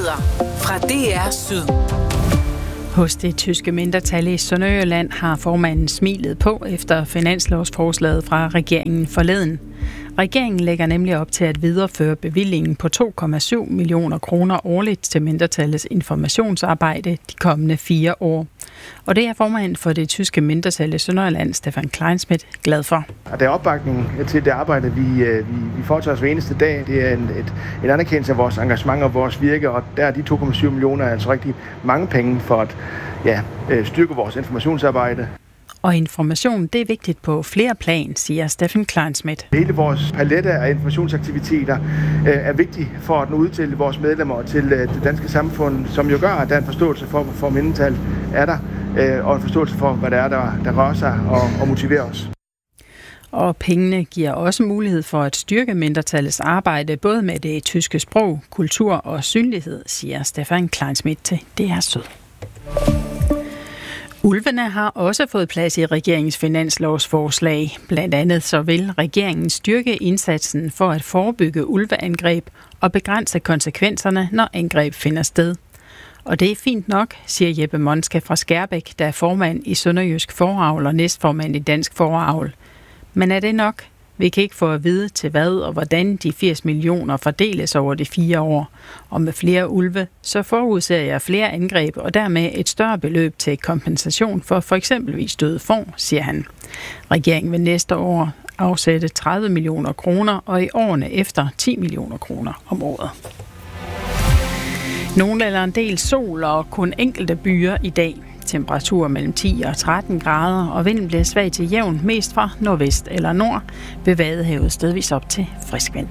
Nyheder fra DR Syd. Hos det tyske mindretal i Sønderjylland har formanden smilet på efter finanslovsforslaget fra regeringen forleden. Regeringen lægger nemlig op til at videreføre bevillingen på 2,7 millioner kroner årligt til mindretallets informationsarbejde de kommende 4 år. Og det er formanden for det tyske mindretal i Sønderjylland, Stefan Kleinschmidt, glad for. Der er opbakning til det arbejde, vi foretager os hver eneste dag. Det er en anerkendelse af vores engagement og vores virke, og der er de 2,7 millioner altså rigtig mange penge for at styrke vores informationsarbejde. Og information, det er vigtigt på flere plan, siger Stefan Kleinschmidt. Hele vores palette af informationsaktiviteter er vigtige for at nå ud til vores medlemmer og til det danske samfund, som jo gør, at der er en forståelse for, hvorfor mindretal er der, og en forståelse for, hvad der er, der rører sig og motiverer os. Og pengene giver også mulighed for at styrke mindretallets arbejde, både med det tyske sprog, kultur og synlighed, siger Stefan Kleinschmidt til DR Syd. Ulvene har også fået plads i regeringens finanslovsforslag. Blandt andet så vil regeringen styrke indsatsen for at forebygge ulveangreb og begrænse konsekvenserne, når angreb finder sted. Og det er fint nok, siger Jeppe Monska fra Skærbæk, der er formand i Sønderjysk Fåreavl og næstformand i Dansk Fåreavl. Men er det nok? Vi kan ikke få at vide til hvad og hvordan de 80 millioner fordeles over de 4 år. Og med flere ulve, så forudser jeg flere angreb og dermed et større beløb til kompensation for eksempelvis døde får, siger han. Regeringen vil næste år afsætte 30 millioner kroner og i årene efter 10 millioner kroner om året. Nogle eller en del sol og kun enkelte byer i dag. Temperaturer mellem 10 og 13 grader, og vinden bliver svag til jævn, mest fra nordvest eller nord, ved Vadehavet stedvis op til frisk vind.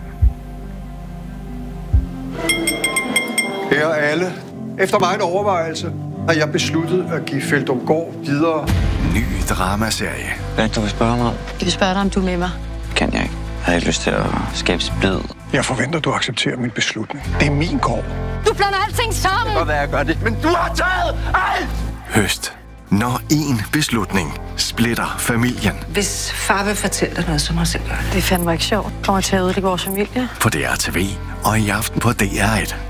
Kære alle, efter meget overvejelse har jeg besluttet at give Feldumgård videre. Ny dramaserie. Hvad du vil spørge mig om? Jeg vil spørge dig, om du er med mig. Kan jeg ikke. Jeg har ikke lyst til at skabe splid. Jeg forventer, du accepterer min beslutning. Det er min gård. Du blander alting sammen! Det kan godt være, jeg gør det, men du har taget alt! Høst. Når én beslutning splitter familien. Hvis far vil fortælle dig noget, så må jeg selv gøre det. Det er fandme ikke sjovt. Kommer til at ødelægge vores familie. På DR TV og i aften på DR1.